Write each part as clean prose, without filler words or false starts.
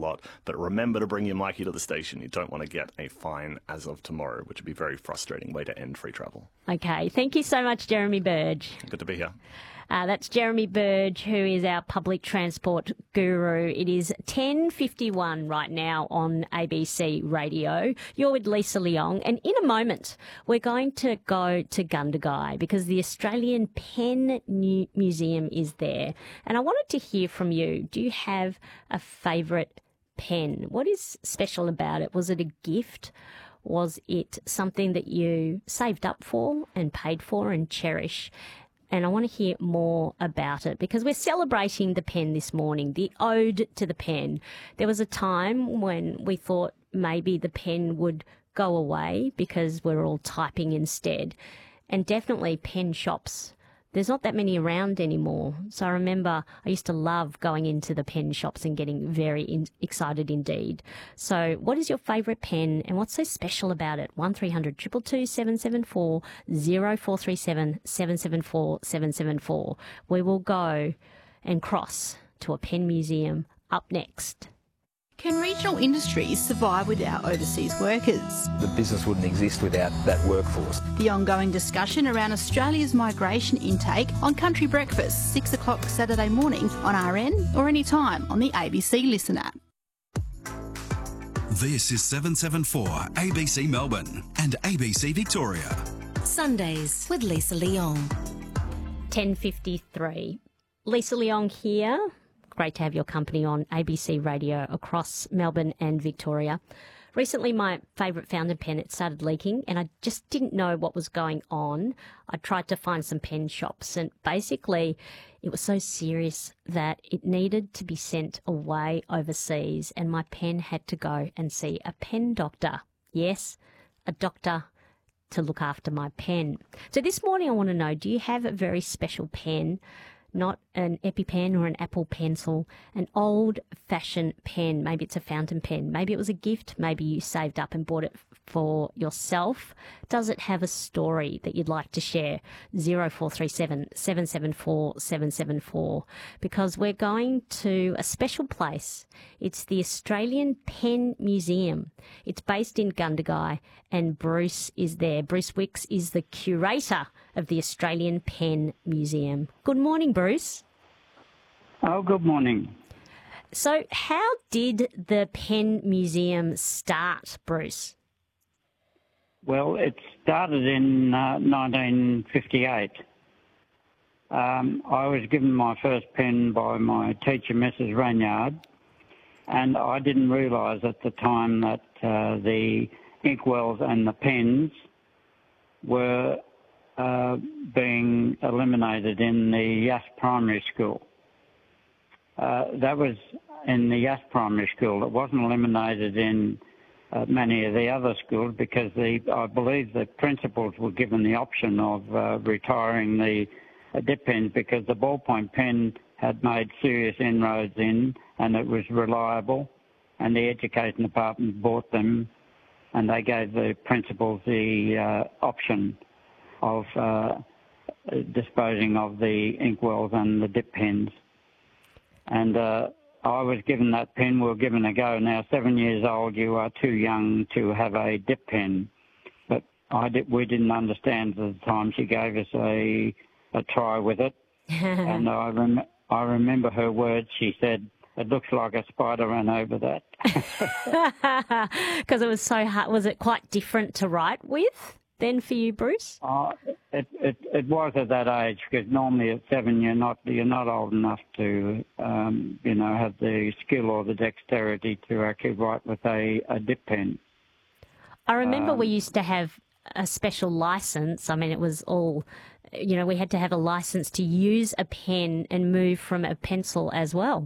lot. But remember to bring your Mikey to the station. You don't want to get a fine as of tomorrow, which would be a very frustrating way to end free travel. Okay, thank you so much, Jeremy Burge. Good to be here. That's Jeremy Burge, who is our public transport guru. It is 10:51 right now on ABC Radio. You're with Lisa Leong, and in a moment we're going to go to Gundagai because the Australian Pen Museum is there. And I wanted to hear from you. Do you have a favourite pen? What is special about it? Was it a gift? Was it something that you saved up for and paid for and cherish? And I want to hear more about it because we're celebrating the pen this morning, the ode to the pen. There was a time when we thought maybe the pen would go away because we're all typing instead. And definitely pen shops, there's not that many around anymore. So I remember I used to love going into the pen shops and getting very excited indeed. So what is your favourite pen and what's so special about it? 1300 222 774 0437 774 774. We will go and cross to a pen museum up next. Can regional industries survive without overseas workers? The business wouldn't exist without that workforce. The ongoing discussion around Australia's migration intake on Country Breakfast, 6 o'clock Saturday morning on RN or anytime on the ABC Listen app. This is 774 ABC Melbourne and ABC Victoria. Sundays with Lisa Leong. 10:53. Lisa Leong here. Great to have your company on ABC Radio across Melbourne and Victoria. Recently, my favourite fountain pen, it started leaking and I just didn't know what was going on. I tried to find some pen shops and basically it was so serious that it needed to be sent away overseas and my pen had to go and see a pen doctor. Yes, a doctor to look after my pen. So this morning I want to know, do you have a very special pen? Not an EpiPen or an Apple Pencil, an old-fashioned pen. Maybe it's a fountain pen. Maybe it was a gift. Maybe you saved up and bought it for yourself. Does it have a story that you'd like to share? 0437 774 774. Because we're going to a special place. It's the Australian Pen Museum. It's based in Gundagai and Bruce is there. Bruce Wicks is the curator of the Australian Pen Museum. Good morning, Bruce. Oh, good morning. So how did the Pen Museum start, Bruce? Well, it started in 1958. I was given my first pen by my teacher, Mrs. Ranyard, and I didn't realise at the time that the inkwells and the pens were being eliminated in the Yass Primary School. That was in the Yass Primary School. It wasn't eliminated in many of the other schools because I believe the principals were given the option of retiring the dip pens because the ballpoint pen had made serious inroads in and it was reliable, and the education department bought them and they gave the principals the option of disposing of the inkwells and the dip pens. And I was given that pen. We were given a go. Now, 7 years old, you are too young to have a dip pen. But we didn't understand at the time. She gave us a try with it. And I remember her words. She said, "It looks like a spider ran over that." Because it was so hard. Was it quite different to write with then for you, Bruce? It was at that age because normally at 7 you're not old enough to have the skill or the dexterity to actually write with a dip pen. I remember we used to have a special license. I mean, it was all, we had to have a license to use a pen and move from a pencil as well.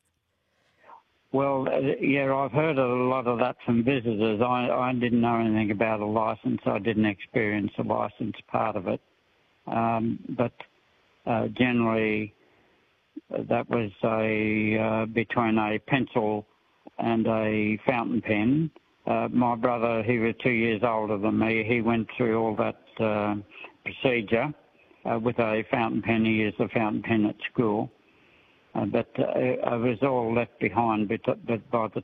Well, yeah, I've heard a lot of that from visitors. I didn't know anything about a license. I didn't experience the license part of it. But generally, that was between a pencil and a fountain pen. My brother, he was 2 years older than me. He went through all that procedure with a fountain pen. He used a fountain pen at school. But I was all left behind. But by the